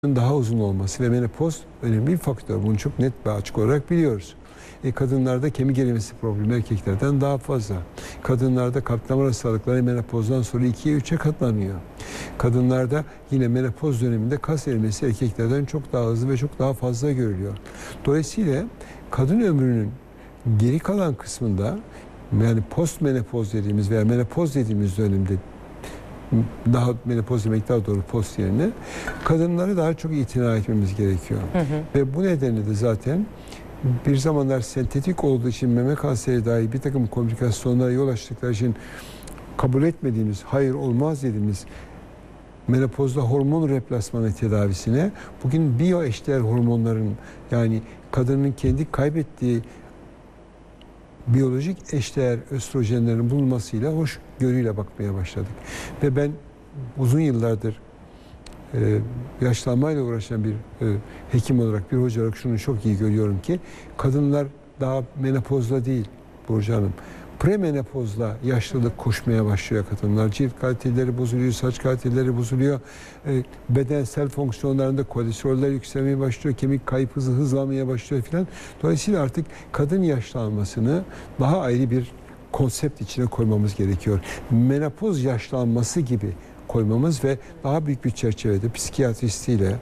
daha uzun olması ve menopoz önemli bir faktör. Bunu çok net ve açık olarak biliyoruz. Kadınlarda kemik erimesi problemi erkeklerden daha fazla. Kadınlarda kalp damar hastalıkları menopozdan sonra 2'ye 3'e katlanıyor. Kadınlarda yine menopoz döneminde kas erimesi erkeklerden çok daha hızlı ve çok daha fazla görülüyor. Dolayısıyla kadın ömrünün geri kalan kısmında, yani post menopoz dediğimiz veya menopoz dediğimiz dönemde, daha menopoz demek daha doğru, post yerine kadınlara daha çok itina etmemiz gerekiyor. Ve bu nedenle de zaten bir zamanlar sentetik olduğu için meme kanseri dahi bir takım komplikasyonlara yol açtıkları için kabul etmediğimiz, hayır olmaz dediğimiz menopozda hormon replasmanı tedavisine bugün biyoeşdeğer hormonların, yani kadının kendi kaybettiği biyolojik eşdeğer östrojenlerin bulunmasıyla hoşgörüyle bakmaya başladık. Ve ben uzun yıllardır yaşlanmayla uğraşan bir hekim olarak, bir hoca olarak şunu çok iyi görüyorum ki kadınlar daha menopozla değil Burcu Hanım, premenopozla yaşlılık koşmaya başlıyor kadınlar. Cilt kaliteleri bozuluyor, saç kaliteleri bozuluyor. Bedensel fonksiyonlarında kolesteroller yükselmeye başlıyor, kemik kayıp hızı hızlanmaya başlıyor filan. Dolayısıyla artık kadın yaşlanmasını daha ayrı bir konsept içine koymamız gerekiyor. Menopoz yaşlanması gibi koymamız ve daha büyük bir çerçevede psikiyatristiyle,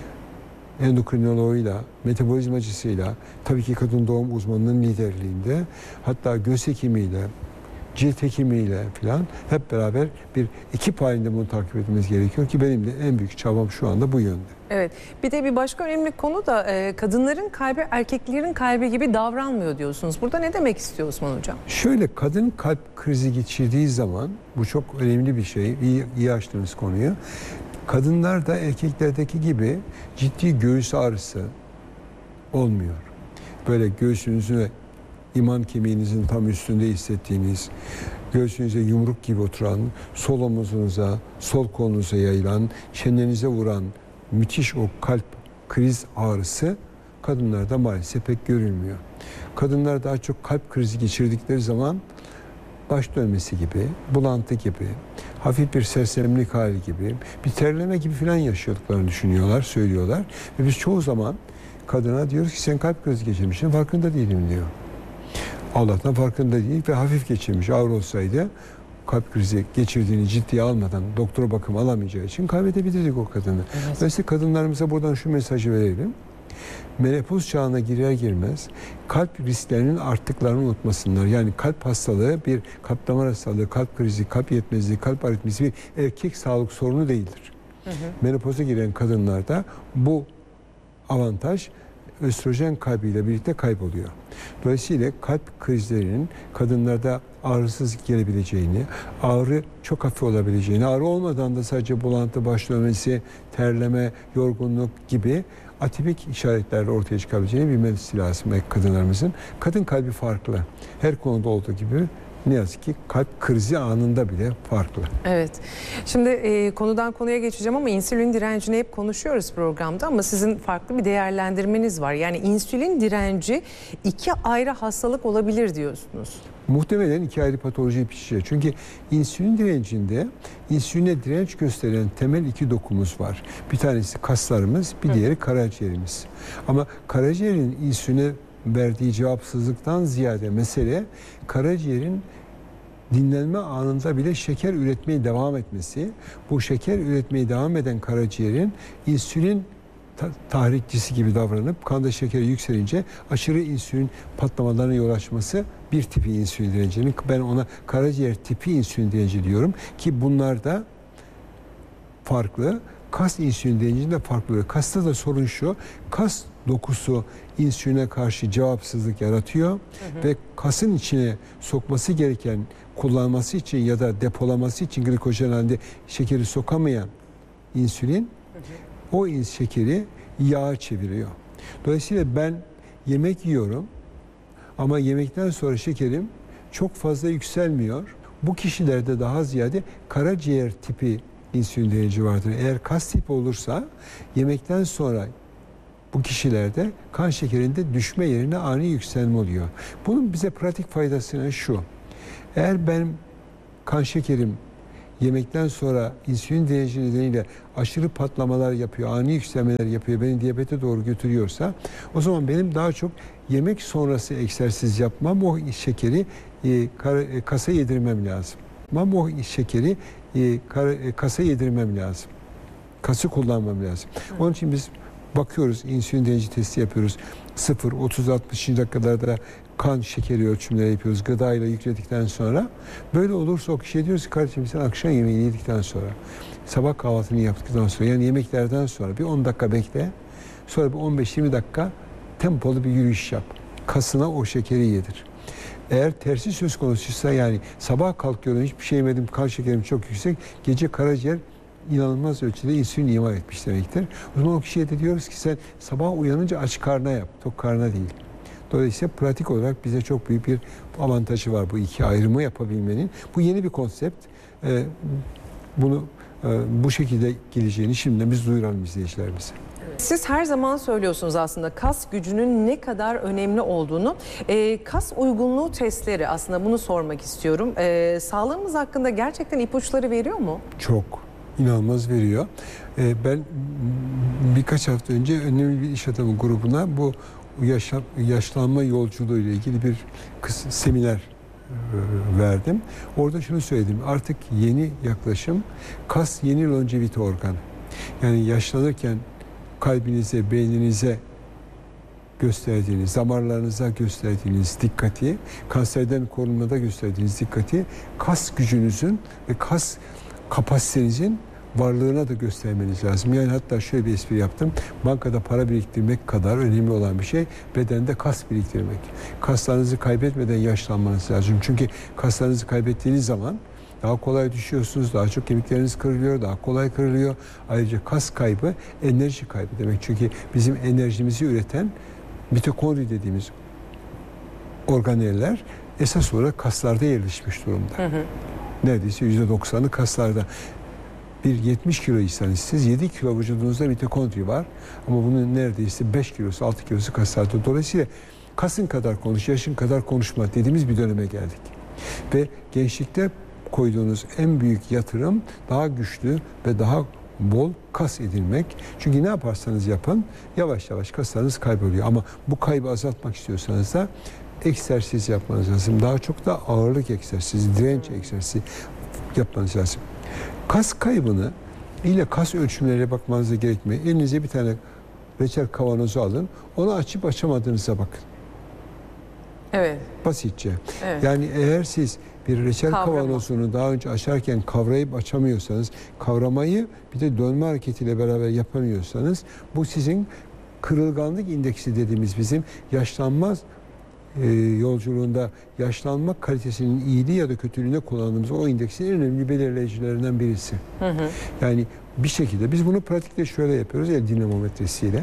endokrinoloğuyla, metabolizmacısıyla, tabii ki kadın doğum uzmanının liderliğinde, hatta göz hekimiyle, cilt hekimiyle falan hep beraber bir ekip halinde bunu takip etmemiz gerekiyor ki benim de en büyük çabam şu anda bu yönde. Evet. Bir de bir başka önemli konu da kadınların kalbi erkeklerin kalbi gibi davranmıyor diyorsunuz. Burada ne demek istiyor Osman Hocam? Şöyle, kadın kalp krizi geçirdiği zaman, bu çok önemli bir şey, iyi açtığınız konuyu. Kadınlarda erkeklerdeki gibi ciddi göğüs ağrısı olmuyor. Böyle göğsünüzü ve iman kemiğinizin tam üstünde hissettiğiniz, göğsünüze yumruk gibi oturan, sol omuzunuza, sol kolunuza yayılan, çenenize vuran müthiş o kalp kriz ağrısı kadınlarda maalesef pek görülmüyor. Kadınlar daha çok kalp krizi geçirdikleri zaman baş dönmesi gibi, bulantı gibi, hafif bir sersemlik hali gibi, bir terleme gibi falan yaşadıklarını düşünüyorlar, söylüyorlar. Ve biz çoğu zaman kadına diyoruz ki sen kalp krizi geçirmişsin, farkında değilim diyor. Allah'tan farkında değil ve hafif geçirmiş. Ağır olsaydı kalp krizi geçirdiğini ciddiye almadan doktora bakım alamayacağı için kaybedebilirdik o kadını. Evet. Dolayısıyla kadınlarımıza buradan şu mesajı verelim. Menopoz çağına girer girmez kalp risklerinin arttıklarını unutmasınlar. Yani kalp hastalığı bir kalp damar hastalığı, kalp krizi, kalp yetmezliği, kalp aritmisi bir erkek sağlık sorunu değildir. Menopoza giren kadınlarda bu avantaj östrojen kaybıyla birlikte kayboluyor. Dolayısıyla kalp krizlerinin kadınlarda ağrısız gelebileceğini, ağrı çok hafif olabileceğini, ağrı olmadan da sadece bulantı, baş dönmesi, terleme, yorgunluk gibi atipik işaretler ortaya çıkabileceğini bilmesi lazım kadınlarımızın. Kadın kalbi farklı. Her konuda olduğu gibi ne yazık ki kalp krizi anında bile farklı. Evet. Şimdi konudan konuya geçeceğim ama insülin direncini hep konuşuyoruz programda, ama sizin farklı bir değerlendirmeniz var. Yani insülin direnci iki ayrı hastalık olabilir diyorsunuz. Muhtemelen iki ayrı patoloji pişiyor. Çünkü insülin direncinde insüline direnç gösteren temel iki dokumuz var. Bir tanesi kaslarımız, bir diğeri karaciğerimiz. Ama karaciğerin insüline verdiği cevapsızlıktan ziyade mesele karaciğerin dinlenme anında bile şeker üretmeye devam etmesi. Bu şeker üretmeye devam eden karaciğerin insülin tahrikçisi gibi davranıp kanda şekeri yükselince aşırı insülin patlamalarına yol açması bir tipi insülin direncinin. Ben ona karaciğer tipi insülin direnci diyorum ki bunlar da farklı. Kas insülin direncinde farklı. Kasta da sorun şu: kas dokusu insüline karşı cevapsızlık yaratıyor ve kasın içine sokması gereken, kullanması için ya da depolaması için glikojen halinde şekeri sokamayan insülin o şekeri yağa çeviriyor. Dolayısıyla ben yemek yiyorum ama yemekten sonra şekerim çok fazla yükselmiyor. Bu kişilerde daha ziyade karaciğer tipi insülin direnci vardır. Eğer kas tipi olursa yemekten sonra bu kişilerde kan şekerinde düşme yerine ani yükselme oluyor. Bunun bize pratik faydası şu: eğer benim kan şekerim yemekten sonra insülin direnci nedeniyle aşırı patlamalar yapıyor, ani yükselmeler yapıyor, beni diyabete doğru götürüyorsa o zaman benim daha çok yemek sonrası egzersiz yapmam, o şekeri kasa yedirmem lazım. O şekeri kasa yedirmem lazım. Kası kullanmam lazım. Onun için biz bakıyoruz, insülin direnci testi yapıyoruz. 0, 30, 60. dakikalarda kan şekeri ölçümleri yapıyoruz gıdayla yükledikten sonra. Böyle olursa o kişiye diyoruz ki kardeşim sen akşam yemeğini yedikten sonra, sabah kahvaltını yaptıktan sonra, yani yemeklerden sonra bir 10 dakika bekle. Sonra bir 15-20 dakika tempolu bir yürüyüş yap. Kasına o şekeri yedir. Eğer tersi söz konusuysa, yani sabah kalkıyorum hiçbir şey yemedim, kan şekerim çok yüksek, gece karaciğer inanılmaz ölçüde insülin imal etmiş demektir. O zaman o kişiye de diyoruz ki sen sabah uyanınca aç karnına yap, tok karnına değil. Dolayısıyla pratik olarak bize çok büyük bir avantajı var bu iki ayrımı yapabilmenin. Bu yeni bir konsept. Bunu bu şekilde geleceğini şimdiden biz duyuralım izleyicilerimize. Siz her zaman söylüyorsunuz aslında kas gücünün ne kadar önemli olduğunu. Kas uygunluğu testleri, aslında bunu sormak istiyorum. Sağlığımız hakkında gerçekten ipuçları veriyor mu? Çok. İnanılmaz veriyor. Ben birkaç hafta önce önemli bir iş adamı grubuna bu yaşlanma yolculuğu ile ilgili bir seminer verdim. Orada şunu söyledim. Artık yeni yaklaşım, kas yeni longevite organı. Yani yaşlanırken kalbinize, beyninize gösterdiğiniz, damarlarınıza gösterdiğiniz dikkati, kanserden korunmada gösterdiğiniz dikkati, kas gücünüzün ve kas kapasitenizin varlığına da göstermeniz lazım. Yani hatta şöyle bir espri yaptım. Bankada para biriktirmek kadar önemli olan bir şey bedende kas biriktirmek. Kaslarınızı kaybetmeden yaşlanmanız lazım. Çünkü kaslarınızı kaybettiğiniz zaman daha kolay düşüyorsunuz, daha çok kemikleriniz kırılıyor, daha kolay kırılıyor. Ayrıca kas kaybı enerji kaybı demek. Çünkü bizim enerjimizi üreten mitokondri dediğimiz organeller esas olarak kaslarda yerleşmiş durumda. Neredeyse %90'ı kaslarda. Bir 70 kiloysanız siz 7 kilo vücudunuzda mitokondri var ama bunun neredeyse 5 kilosu 6 kilosu kaslarda. Dolayısıyla kasın kadar konuş, yaşın kadar konuşma dediğimiz bir döneme geldik. Ve gençlikte koyduğunuz en büyük yatırım daha güçlü ve daha bol kas edinmek. Çünkü ne yaparsanız yapın yavaş yavaş kaslarınız kayboluyor. Ama bu kaybı azaltmak istiyorsanız da egzersiz yapmanız lazım. Daha çok da ağırlık egzersizi, direnç egzersizi yapmanız lazım. Kas kaybını ile kas ölçümlere bakmanıza gerekmiyor. Elinize bir tane reçel kavanozu alın. Onu açıp açamadığınıza bakın. Evet. Basitçe. Evet. Yani eğer siz bir reçel kavanozunu daha önce açarken kavrayıp açamıyorsanız, kavramayı bir de dönme hareketiyle beraber yapamıyorsanız, bu sizin kırılganlık indeksi dediğimiz bizim yaşlanma yolculuğunda yaşlanma kalitesinin iyiliği ya da kötülüğüne kullandığımız o indeksin en önemli belirleyicilerinden birisi. Yani bir şekilde biz bunu pratikte şöyle yapıyoruz, el dinamometresiyle.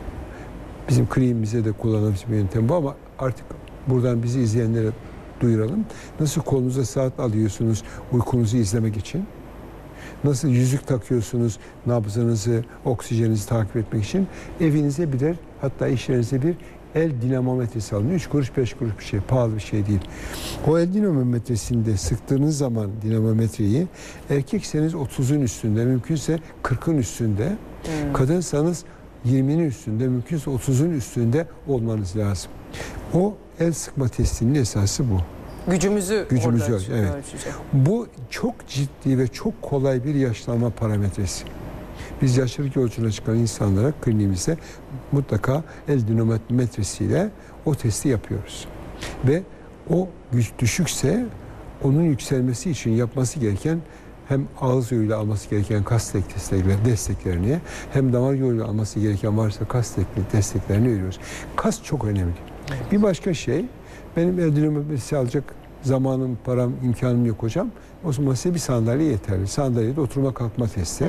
Bizim kliniğimizde de kullandığımız bir yöntem bu ama artık buradan bizi izleyenlere duyuralım. Nasıl kolunuza saat alıyorsunuz uykunuzu izlemek için? Nasıl yüzük takıyorsunuz nabzınızı, oksijeninizi takip etmek için? Evinize birer, hatta iş yerinize bir el dinamometresi alın. 3 kuruş 5 kuruş bir şey, pahalı bir şey değil. O el dinamometresinde sıktığınız zaman dinamometreyi, erkekseniz 30'un üstünde, mümkünse 40'ın üstünde, kadınsanız 20'nin üstünde, mümkünse 30'un üstünde olmanız lazım. O el sıkma testinin esası bu. Gücümüzü evet. ölçecek. Bu çok ciddi ve çok kolay bir yaşlanma parametresi. Biz yaşlılık yolculuğuna çıkan insanlara kliniğimizde mutlaka el dinamometresiyle o testi yapıyoruz. Ve o güç düşükse onun yükselmesi için yapması gereken hem ağız yoluyla alması gereken kas desteklerini hem damar yoluyla alması gereken varsa kas desteklerini veriyoruz. Kas çok önemli. Bir başka şey, benim el dinamometresi alacak zamanım, param, imkanım yok hocam. O zaman size bir sandalye yeterli. Sandalyede oturma kalkma testi.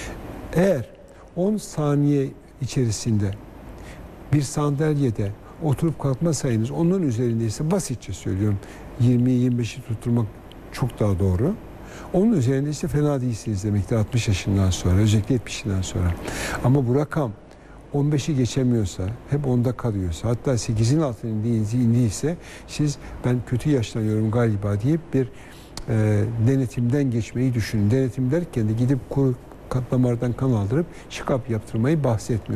Eğer 10 saniye içerisinde bir sandalyede oturup kalkma sayınız onun üzerindeyse, basitçe söylüyorum, 20-25'i tutturmak çok daha doğru. Onun üzerindeyse fena değilsiniz demektir 60 yaşından sonra, özellikle 70'inden sonra. Ama bu rakam 15'i geçemiyorsa, hep 10'da kalıyorsa, hatta 8'in altına indiyse siz ben kötü yaşlanıyorum galiba deyip bir denetimden geçmeyi düşünün. Denetim derken de gidip kuru damardan kan aldırıp check-up yaptırmayı bahsetmiyorum.